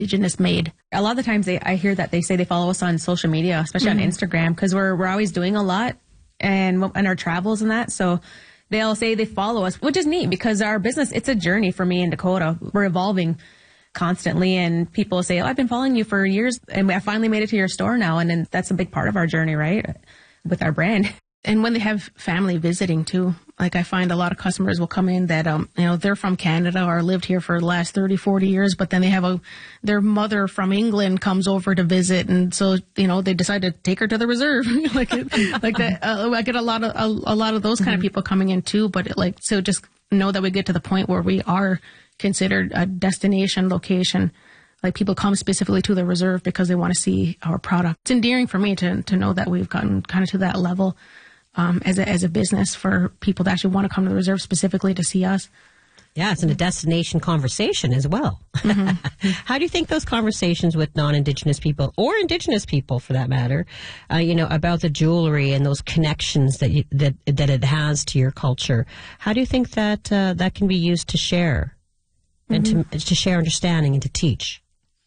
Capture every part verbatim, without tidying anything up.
Indigenous made. A lot of the times they, I hear that they say they follow us on social media, especially mm-hmm. on Instagram, because we're we're always doing a lot and and our travels and that. So they'll say they follow us, which is neat because our business, it's a journey for me in Dakota. We're evolving constantly, and people say, oh, I've been following you for years and I finally made it to your store now. And then that's a big part of our journey, right? With our brand. And when they have family visiting too, like I find a lot of customers will come in that, um, you know, they're from Canada or lived here for the last thirty, forty years, but then they have a, their mother from England comes over to visit. And so, you know, they decide to take her to the reserve. like, it, like that. Uh, I get a lot of, a, a lot of those kind mm-hmm. of people coming in too, but it, like, so just know that we get to the point where we are considered a destination location. Like people come specifically to the reserve because they want to see our product. It's endearing for me to, to know that we've gotten kind of to that level. Um, as a, as a business for people to actually want to come to the reserve specifically to see us. Yeah, it's in a destination conversation as well. Mm-hmm. How do you think those conversations with non-Indigenous people, or Indigenous people for that matter, uh, you know, about the jewelry and those connections that you, that that it has to your culture, how do you think that uh, that can be used to share and mm-hmm. to to share understanding and to teach?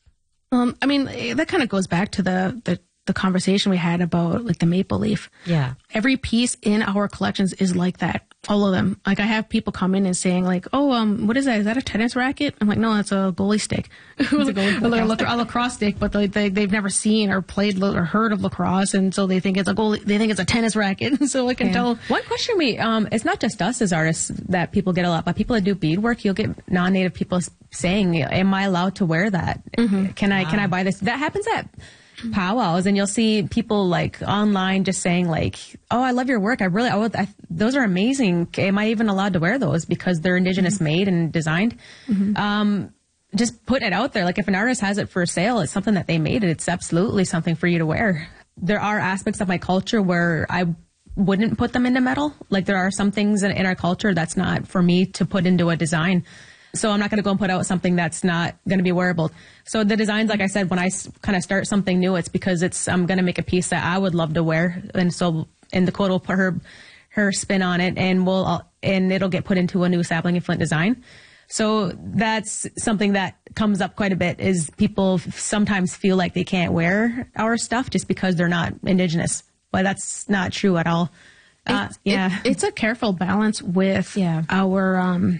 Um, I mean, that kind of goes back to the the. the conversation we had about like the maple leaf. Yeah. Every piece in our collections is like that. All of them. Like I have people come in and saying like, oh, um, what is that? Is that a tennis racket? I'm like, no, that's a goalie stick. It's a goalie a, lacrosse, a lacrosse stick, but they, they, they've never seen or played or heard of lacrosse. And so they think it's a goalie, they think it's a tennis racket. So I can yeah. tell. One question we, um, it's not just us as artists that people get a lot, but people that do beadwork, you'll get non-native people saying, am I allowed to wear that? Mm-hmm. Can I, wow. can I buy this? That happens at powwows, and you'll see people like online just saying like, oh, I love your work. I really, I would, I, those are amazing. Am I even allowed to wear those because they're Indigenous mm-hmm. made and designed? Mm-hmm. Um, just put it out there. Like if an artist has it for sale, it's something that they made. It's absolutely something for you to wear. There are aspects of my culture where I wouldn't put them into metal. Like there are some things in, in our culture that's not for me to put into a design. So I'm not going to go and put out something that's not going to be wearable. So the designs, like I said, when I kind of start something new, it's because it's I'm going to make a piece that I would love to wear, and so and Dakota will put her her spin on it, and we'll and it'll get put into a new sapling and flint design. So that's something that comes up quite a bit. Is people sometimes feel like they can't wear our stuff just because they're not Indigenous, but that's not true at all. Uh, it's, yeah, it, it's a careful balance with yeah. our. Um,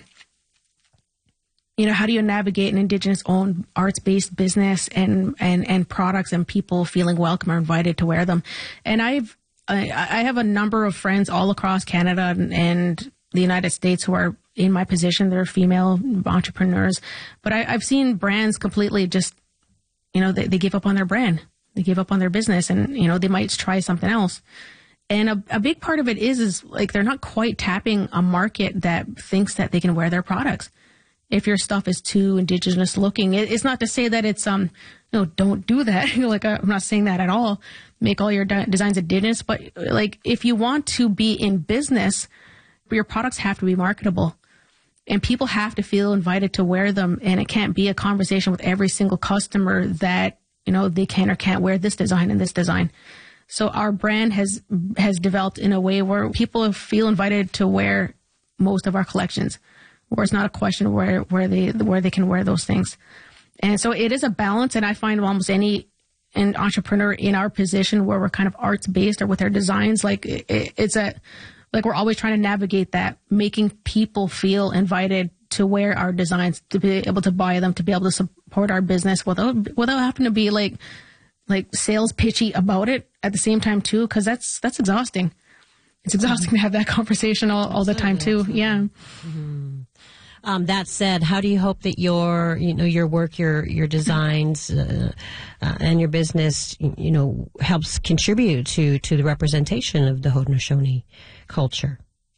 You know, how do you navigate an Indigenous-owned arts-based business and, and, and products and people feeling welcome or invited to wear them? And I've I, I have a number of friends all across Canada and, and the United States who are in my position. They're female entrepreneurs, but I, I've seen brands completely just, you know, they, they give up on their brand, they give up on their business, and you know they might try something else. And a, a big part of it is is like they're not quite tapping a market that thinks that they can wear their products. If your stuff is too Indigenous looking, it, it's not to say that it's, um, you know, don't do that. like, I'm not saying that at all. Make all your de- designs Indigenous. But like, if you want to be in business, your products have to be marketable and people have to feel invited to wear them. And it can't be a conversation with every single customer that, you know, they can or can't wear this design and this design. So our brand has, has developed in a way where people feel invited to wear most of our collections, where it's not a question where, where they where they can wear those things. And so it is a balance, and I find almost any an entrepreneur in our position where we're kind of arts based or with our designs, like it, it's a like we're always trying to navigate that, making people feel invited to wear our designs, to be able to buy them, to be able to support our business without without having to be like like sales pitchy about it at the same time too, because that's that's exhausting. It's exhausting mm-hmm. to have that conversation all, all the time too. Absolutely. Yeah. Mm-hmm. Um, that said, how do you hope that your, you know, your work, your your designs, uh, uh, and your business, you know, helps contribute to to the representation of the Haudenosaunee culture?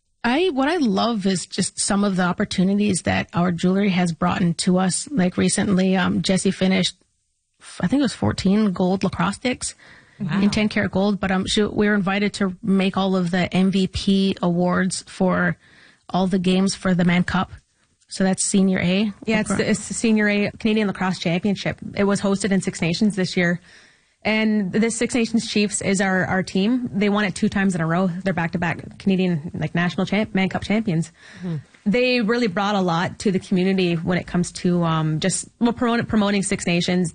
I what I love is just some of the opportunities that our jewelry has brought into us. Like recently, um, Jessie finished, I think it was fourteen gold lacrosse sticks. Wow. In ten karat gold, but um, she, we were invited to make all of the M V P awards for all the games for the Mann Cup. So that's Senior A. Yeah, it's the, it's the Senior A Canadian Lacrosse Championship. It was hosted in Six Nations this year. And the Six Nations Chiefs is our, our team. They won it two times in a row. They're back-to-back Canadian like national champ, Mann Cup champions. Mm-hmm. they really brought a lot to the community when it comes to um, just well, promoting, promoting Six Nations.